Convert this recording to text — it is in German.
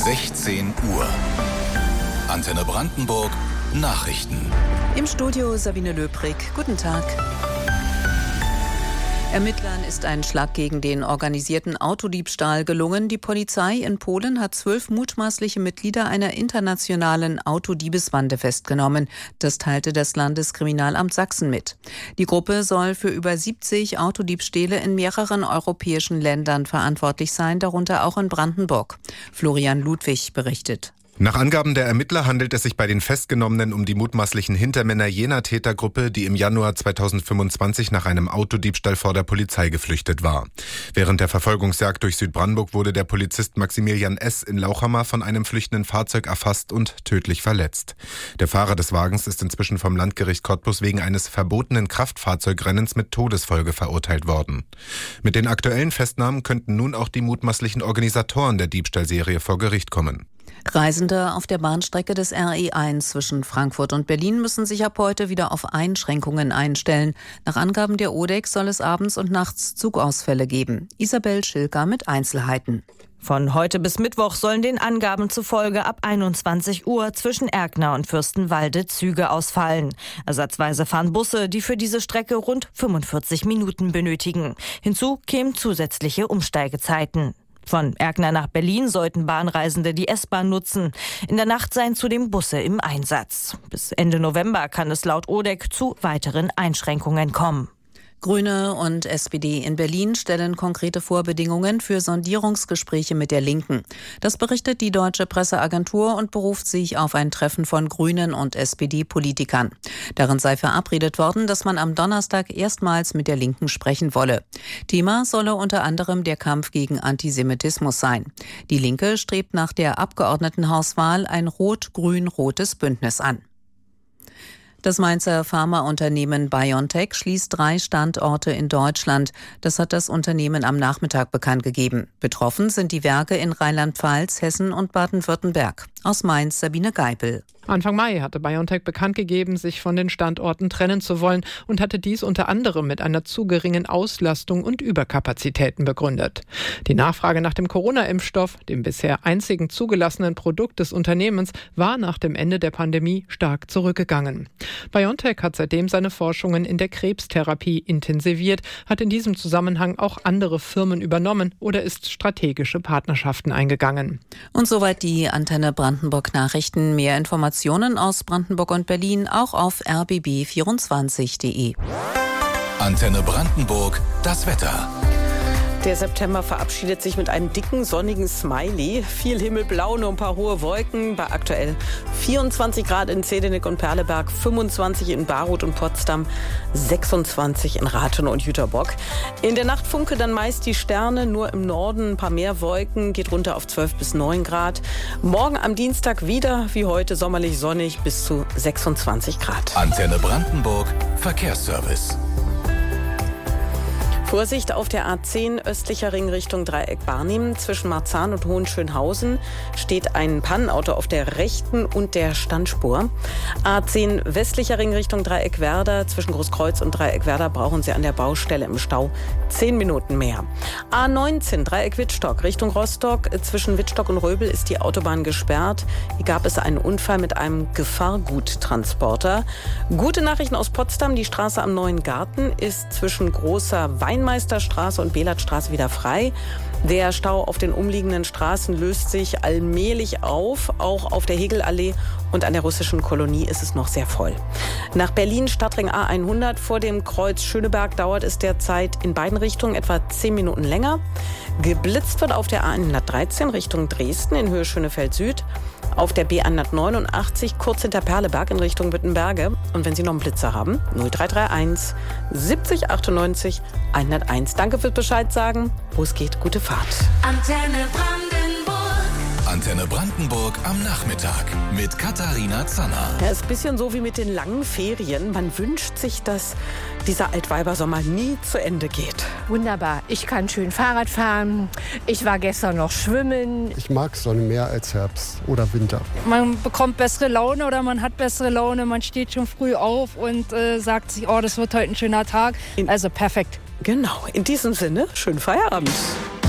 16 Uhr. Antenne Brandenburg Nachrichten. Im Studio Sabine Löbrig. Guten Tag. Ermittlern ist ein Schlag gegen den organisierten Autodiebstahl gelungen. Die Polizei in Polen hat 12 mutmaßliche Mitglieder einer internationalen Autodiebesbande festgenommen. Das teilte das Landeskriminalamt Sachsen mit. Die Gruppe soll für über 70 Autodiebstähle in mehreren europäischen Ländern verantwortlich sein, darunter auch in Brandenburg. Florian Ludwig berichtet. Nach Angaben der Ermittler handelt es sich bei den Festgenommenen um die mutmaßlichen Hintermänner jener Tätergruppe, die im Januar 2025 nach einem Autodiebstahl vor der Polizei geflüchtet war. Während der Verfolgungsjagd durch Südbrandenburg wurde der Polizist Maximilian S. in Lauchhammer von einem flüchtenden Fahrzeug erfasst und tödlich verletzt. Der Fahrer des Wagens ist inzwischen vom Landgericht Cottbus wegen eines verbotenen Kraftfahrzeugrennens mit Todesfolge verurteilt worden. Mit den aktuellen Festnahmen könnten nun auch die mutmaßlichen Organisatoren der Diebstahlserie vor Gericht kommen. Reisende auf der Bahnstrecke des RE1 zwischen Frankfurt und Berlin müssen sich ab heute wieder auf Einschränkungen einstellen. Nach Angaben der ODEX soll es abends und nachts Zugausfälle geben. Isabel Schilker mit Einzelheiten. Von heute bis Mittwoch sollen den Angaben zufolge ab 21 Uhr zwischen Erkner und Fürstenwalde Züge ausfallen. Ersatzweise fahren Busse, die für diese Strecke rund 45 Minuten benötigen. Hinzu kämen zusätzliche Umsteigezeiten. Von Erkner nach Berlin sollten Bahnreisende die S-Bahn nutzen. In der Nacht seien zudem Busse im Einsatz. Bis Ende November kann es laut ODEC zu weiteren Einschränkungen kommen. Grüne und SPD in Berlin stellen konkrete Vorbedingungen für Sondierungsgespräche mit der Linken. Das berichtet die Deutsche Presseagentur und beruft sich auf ein Treffen von Grünen und SPD-Politikern. Darin sei verabredet worden, dass man am Donnerstag erstmals mit der Linken sprechen wolle. Thema solle unter anderem der Kampf gegen Antisemitismus sein. Die Linke strebt nach der Abgeordnetenhauswahl ein rot-grün-rotes Bündnis an. Das Mainzer Pharmaunternehmen BioNTech schließt 3 Standorte in Deutschland. Das hat das Unternehmen am Nachmittag bekannt gegeben. Betroffen sind die Werke in Rheinland-Pfalz, Hessen und Baden-Württemberg. Aus Mainz Sabine Geipel. Anfang Mai hatte BioNTech bekannt gegeben, sich von den Standorten trennen zu wollen und hatte dies unter anderem mit einer zu geringen Auslastung und Überkapazitäten begründet. Die Nachfrage nach dem Corona-Impfstoff, dem bisher einzigen zugelassenen Produkt des Unternehmens, war nach dem Ende der Pandemie stark zurückgegangen. BioNTech hat seitdem seine Forschungen in der Krebstherapie intensiviert, hat in diesem Zusammenhang auch andere Firmen übernommen oder ist strategische Partnerschaften eingegangen. Und soweit die Antenne Brandenburg Nachrichten. Mehr Informationen aus Brandenburg und Berlin auch auf rbb24.de. Antenne Brandenburg, das Wetter. Der September verabschiedet sich mit einem dicken, sonnigen Smiley. Viel himmelblau, nur ein paar hohe Wolken. Bei aktuell 24 Grad in Zedenick und Perleberg, 25 in Baruth und Potsdam, 26 in Rathenow und Jüterbock. In der Nacht funkeln dann meist die Sterne, nur im Norden ein paar mehr Wolken, geht runter auf 12 bis 9 Grad. Morgen am Dienstag wieder, wie heute, sommerlich sonnig bis zu 26 Grad. Antenne Brandenburg, Verkehrsservice. Vorsicht auf der A10 östlicher Ring Richtung Dreieck Barnim. Zwischen Marzahn und Hohenschönhausen steht ein Pannenauto auf der rechten und der Standspur. A10 westlicher Ring Richtung Dreieck Werder. Zwischen Großkreuz und Dreieck Werder brauchen Sie an der Baustelle im Stau 10 Minuten mehr. A19 Dreieck Wittstock Richtung Rostock. Zwischen Wittstock und Röbel ist die Autobahn gesperrt. Hier gab es einen Unfall mit einem Gefahrguttransporter. Gute Nachrichten aus Potsdam. Die Straße am Neuen Garten ist zwischen Großer Weinmeisterstraße und Belatstraße wieder frei. Der Stau auf den umliegenden Straßen löst sich allmählich auf. Auch auf der Hegelallee und an der russischen Kolonie ist es noch sehr voll. Nach Berlin Stadtring A100 vor dem Kreuz Schöneberg dauert es derzeit in beiden Richtungen etwa 10 Minuten länger. Geblitzt wird auf der A113 Richtung Dresden in Höhe Schönefeld Süd. Auf der B189 kurz hinter Perleberg in Richtung Wittenberge. Und wenn Sie noch einen Blitzer haben, 0331 70 98 101. Danke fürs Bescheid sagen. Wo es geht, gute Fahrt. Antenne Brandenburg am Nachmittag mit Katharina Zanner. Ja, ist ein bisschen so wie mit den langen Ferien. Man wünscht sich, dass dieser Altweibersommer nie zu Ende geht. Wunderbar. Ich kann schön Fahrrad fahren. Ich war gestern noch schwimmen. Ich mag Sonne mehr als Herbst oder Winter. Man bekommt bessere Laune oder man hat bessere Laune. Man steht schon früh auf und sagt sich, oh, das wird heute ein schöner Tag. Also perfekt. Genau. In diesem Sinne, schönen Feierabend.